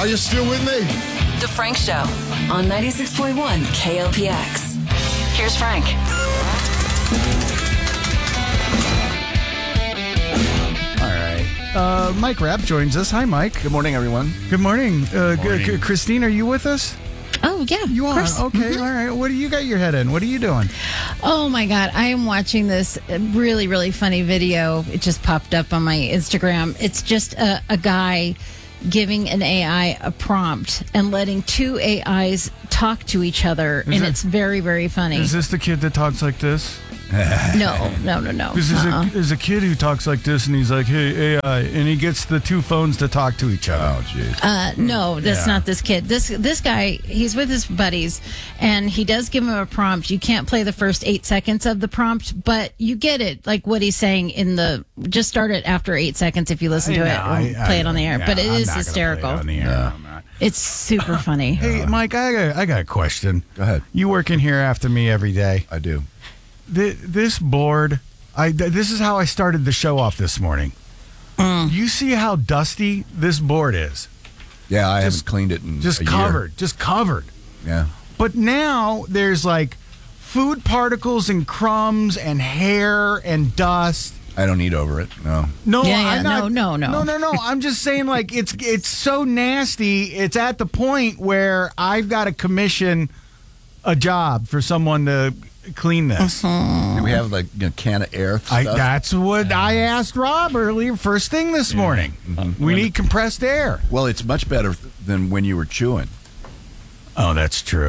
Are you still with me? The Frank Show on 96.1 KLPX. Here's Frank. All right. Mike Rapp joins us. Hi, Mike. Good morning, everyone. Good morning. morning. Christine, are you with us? Oh, yeah. You are? Okay, all right. What do you got your head in? What are you doing? Oh, my God. I am watching this really, really funny video. It just popped up on my Instagram. It's just a guy giving an AI a prompt and letting two AIs talk to each other. It's very, very funny. Is this the kid that talks like this? No. This is a kid who talks like this, and he's like, hey, AI, and he gets the two phones to talk to each other. Oh, jeez. No, that's not this kid. This guy, he's with his buddies, and he does give him a prompt. You can't play the first 8 seconds of the prompt, but you get it, like what he's saying in the. Just start it after 8 seconds if you listen to it or play it on the air. But it is hysterical. On the air. No. It's super funny. Hey, Mike, I got a question. Go ahead. You work in here after me every day. I do. This board, this is how I started the show off this morning. You see how dusty this board is? Yeah, I haven't cleaned it in just a covered, year. just covered. Yeah. But now there's like food particles and crumbs and hair and dust. I don't eat over it. No. No, Yeah, I'm not, no. I'm just saying, like it's so nasty. It's at the point where I've got to commission a job for someone to clean this. Do we have like a can of air stuff? That's what I asked Rob earlier, first thing this morning. We need compressed air. Well, it's much better than when you were chewing. Oh, that's true.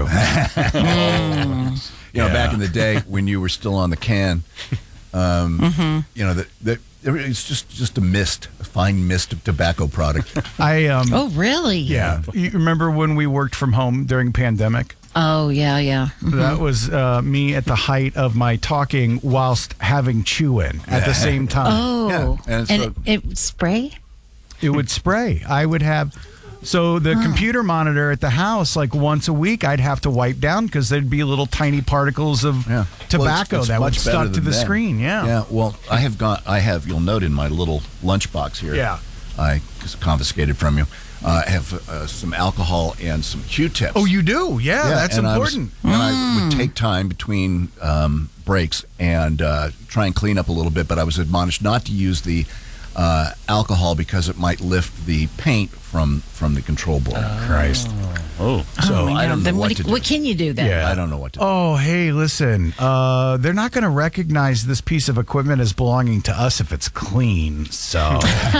You know, back in the day when you were still on the can, you know, it's just a fine mist of tobacco product. Oh, really? Yeah. You remember when we worked from home during pandemic? Oh, yeah. That was me at the height of my talking whilst having chewing at the same time. Oh. Yeah. And so- it would spray? It would spray. I would have... So the computer monitor at the house, like once a week, I'd have to wipe down because there'd be little tiny particles of tobacco it's that would much better stuck to than the that. screen. Yeah. Well, I have. You'll note in my little lunchbox here. Yeah. I just confiscated from you. I have some alcohol and some Q-tips. Oh, you do? Yeah, that's and important. I would take time between breaks and try and clean up a little bit, but I was admonished not to use the alcohol because it might lift the paint from the control board. Christ. So I don't know Then what to do. what can you do then? Yeah. I don't know what to do. Oh, hey, listen. They're not going to recognize this piece of equipment as belonging to us if it's clean. So,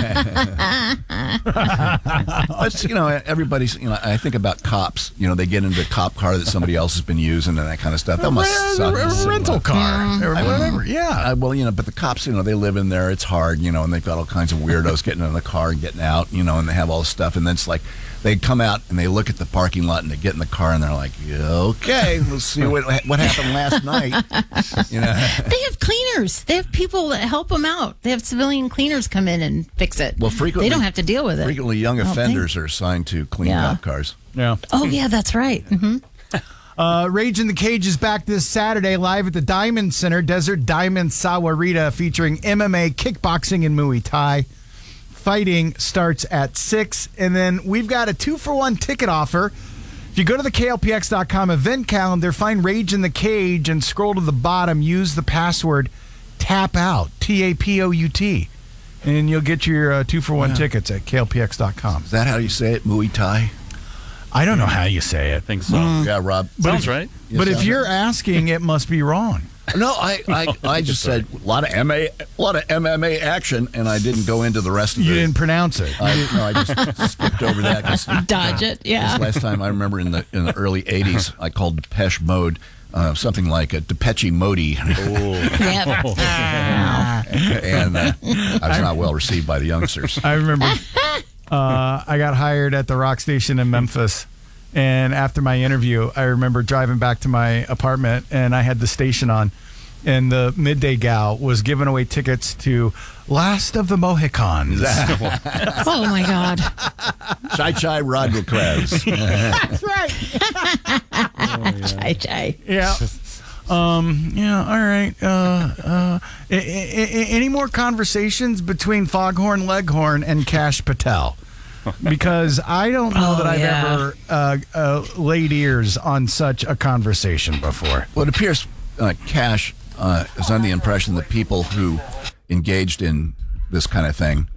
It's, everybody's, I think about cops. They get into a cop car that somebody else has been using and that kind of stuff. That must suck. a rental car or whatever. Yeah. But the cops, they live in there. It's hard, and they've got all kinds of weirdos getting in the car and getting out, and they have all this stuff. And then it's like they come out and they look at the parking lot and they get in the car and they're like, okay, let's see what happened last night. They have cleaners. They have people that help them out. They have civilian cleaners come in and fix it. Well, frequently they don't have to deal with it. Frequently, young I don't offenders are assigned to clean cop cars. Yeah. Oh, yeah, that's right. Mm-hmm. Rage in the Cage is back this Saturday live at the Diamond Center, Desert Diamond Sahuarita, featuring MMA, kickboxing, and Muay Thai. Fighting starts at 6, and then we've got a 2-for-1 ticket offer. If you go to the KLPX.com event calendar, find Rage in the Cage, and scroll to the bottom, use the password TAPOUT, TAPOUT, and you'll get your 2-for-1 tickets at KLPX.com. Is that how you say it, Muay Thai? I don't know how you say it. I think so. Yeah, Rob. Sounds right. But if you're asking, it must be wrong. No, I just said a lot of MMA action, and I didn't go into the rest of it. You didn't pronounce it. I just skipped over that. Dodge it, yeah. This last time I remember in the early '80s, I called Depeche Mode something like a Depeche Modi. Yep. And I was not well received by the youngsters. I remember I got hired at the rock station in Memphis. And after my interview, I remember driving back to my apartment, and I had the station on, and the midday gal was giving away tickets to Last of the Mohicans. Oh, my God. Chai Chai Rodriguez. That's right. Chai. Yeah. Yeah, all right. Any more conversations between Foghorn Leghorn and Cash Patel? because I don't know that I've ever laid ears on such a conversation before. Well, it appears Cash is under the impression that people who engaged in this kind of thing,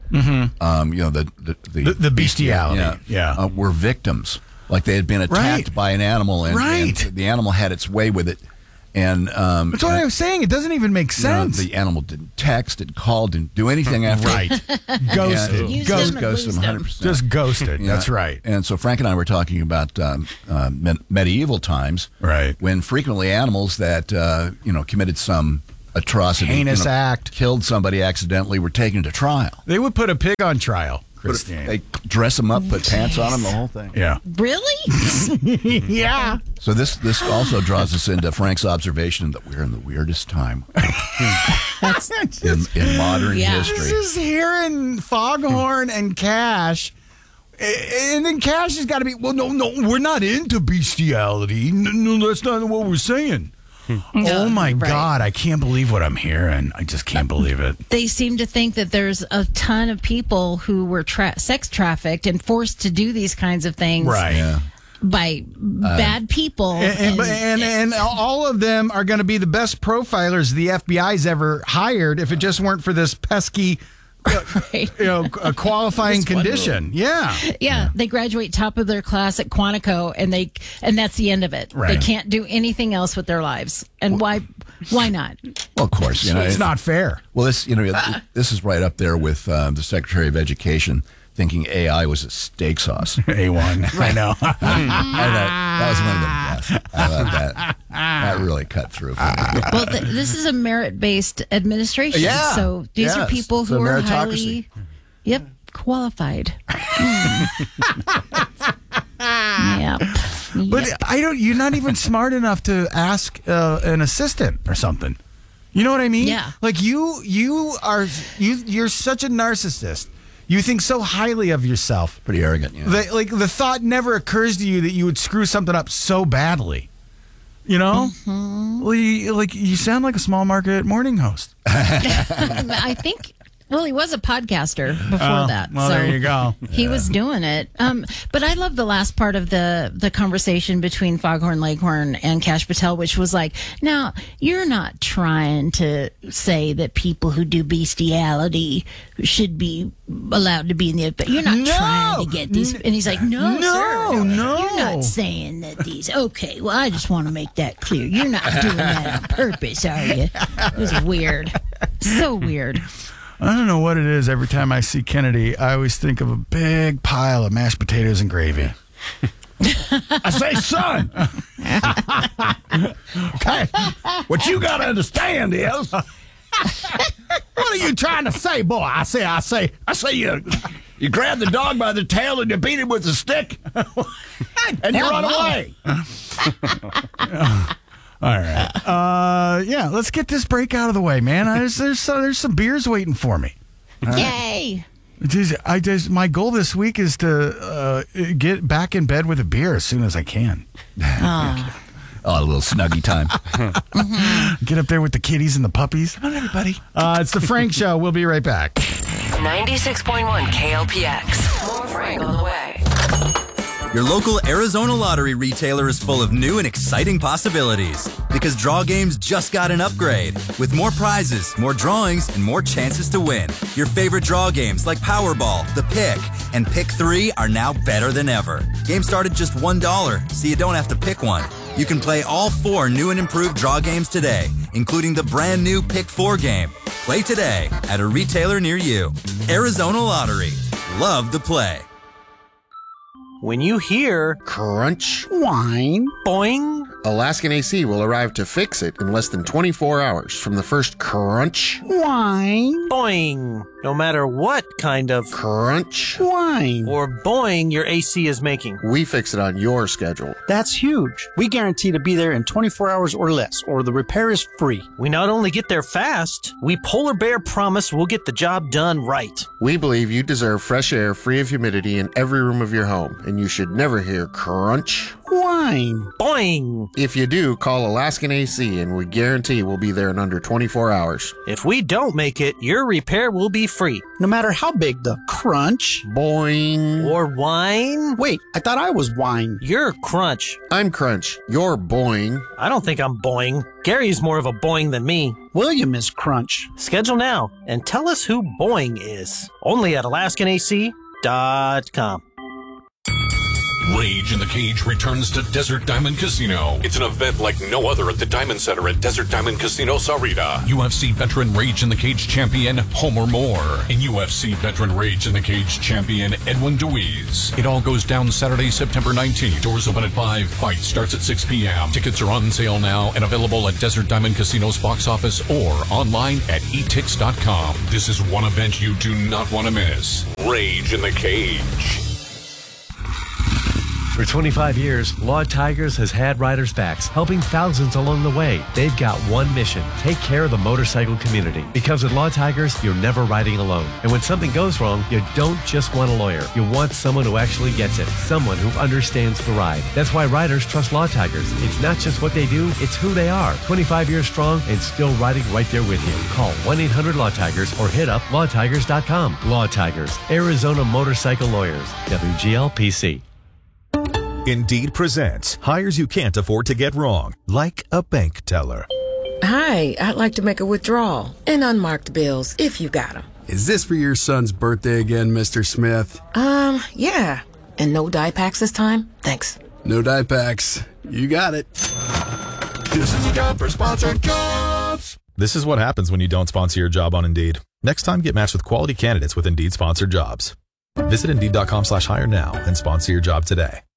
The bestiality, were victims. Like they had been attacked by an animal, and the animal had its way with it. And that's what I was saying. It doesn't even make sense. The animal didn't text, didn't call, didn't do anything after. Ghosted. Ghosted 100%. Just ghosted. That's right. And so Frank and I were talking about medieval times, right? When frequently animals that committed some atrocity, heinous act, killed somebody accidentally, were taken to trial. They would put a pig on trial. Christine. They dress them up, put pants on them, the whole thing. Yeah. Really? Yeah. So this also draws us into Frank's observation that we're in the weirdest time in modern history. This is hearing Foghorn and Cash. And then Cash has got to be, well, no, we're not into bestiality. No, that's not what we're saying. Oh, my God. I can't believe what I'm hearing. I just can't believe it. They seem to think that there's a ton of people who were sex trafficked and forced to do these kinds of things. Right. Yeah. By bad people. And all of them are going to be the best profilers the FBI's ever hired if it just weren't for this pesky a qualifying condition. Yeah. They graduate top of their class at Quantico, and that's the end of it. Right. They can't do anything else with their lives. And why not? Well, of course, it's not fair. Well, this is right up there with the Secretary of Education thinking AI was a steak sauce. A1. I know. That was one of the best. I thought that really cut through for me. Well, this is a merit-based administration. Yeah. So these are people who are meritocracy. highly qualified. Yep. But you're not even smart enough to ask an assistant or something. You know what I mean? Yeah. Like you're such a narcissist. You think so highly of yourself. Pretty arrogant, yeah. The thought never occurs to you that you would screw something up so badly. You know? Mm-hmm. Well, you sound like a small market morning host. I think... Well, he was a podcaster before that. Well, so there you go. He was doing it. But I love the last part of the conversation between Foghorn Leghorn and Cash Patel, which was like, now, you're not trying to say that people who do bestiality should be allowed to be in the... But you're not trying to get these... And he's like, no, sir. You're not saying that these... Okay, well, I just want to make that clear. You're not doing that on purpose, are you? It was weird. So weird. I don't know what it is. Every time I see Kennedy, I always think of a big pile of mashed potatoes and gravy. I say, son. Okay. What you got to understand is, what are you trying to say, boy? I say you grab the dog by the tail and you beat him with a stick, and you run away. All right. Let's get this break out of the way, man. There's some beers waiting for me. Yay. My goal this week is to get back in bed with a beer as soon as I can. A little snuggy time. Get up there with the kitties and the puppies. Come on, everybody. It's the Frank Show. We'll be right back. 96.1 KLPX. More Frank on the way. Your local Arizona Lottery retailer is full of new and exciting possibilities because Draw Games just got an upgrade with more prizes, more drawings, and more chances to win. Your favorite draw games like Powerball, The Pick, and Pick 3 are now better than ever. Games start at just $1, so you don't have to pick one. You can play all 4 new and improved draw games today, including the brand new Pick 4 game. Play today at a retailer near you. Arizona Lottery. Love the play. When you hear crunch, whine, boing, Alaskan AC will arrive to fix it in less than 24 hours from the first crunch, whine, boing. No matter what kind of crunch, whine, or boing your AC is making, we fix it on your schedule. That's huge. We guarantee to be there in 24 hours or less, or the repair is free. We not only get there fast, we Polar Bear promise we'll get the job done right. We believe you deserve fresh air free of humidity in every room of your home, and you should never hear crunch, whine, Fine. Boing! If you do, call Alaskan AC and we guarantee we'll be there in under 24 hours. If we don't make it, your repair will be free. No matter how big the crunch. Boing. Or whine? Wait, I thought I was wine. You're crunch. I'm Crunch. You're Boing. I don't think I'm boing. Gary's more of a boing than me. William is crunch. Schedule now and tell us who Boing is. Only at AlaskanAC.com. Rage in the Cage returns to Desert Diamond Casino. It's an event like no other at the Diamond Center at Desert Diamond Casino, Sarita. UFC veteran Rage in the Cage champion Homer Moore and UFC veteran Rage in the Cage champion Edwin Deweese. It all goes down Saturday, September 19th. Doors open at 5. Fight starts at 6 p.m. Tickets are on sale now and available at Desert Diamond Casino's box office or online at etix.com. This is one event you do not want to miss. Rage in the Cage. For 25 years, Law Tigers has had riders' backs, helping thousands along the way. They've got one mission: take care of the motorcycle community. Because with Law Tigers, you're never riding alone. And when something goes wrong, you don't just want a lawyer. You want someone who actually gets it, someone who understands the ride. That's why riders trust Law Tigers. It's not just what they do, it's who they are. 25 years strong and still riding right there with you. Call 1-800-LAW-TIGERS or hit up lawtigers.com. Law Tigers, Arizona Motorcycle Lawyers, WGLPC. Indeed presents hires you can't afford to get wrong, like a bank teller. Hi, I'd like to make a withdrawal and unmarked bills if you got them. Is this for your son's birthday again, Mr. Smith? Yeah. And no dye packs this time? Thanks. No dye packs. You got it. This is a job for sponsored jobs. This is what happens when you don't sponsor your job on Indeed. Next time, get matched with quality candidates with Indeed sponsored jobs. Visit Indeed.com/hire now and sponsor your job today.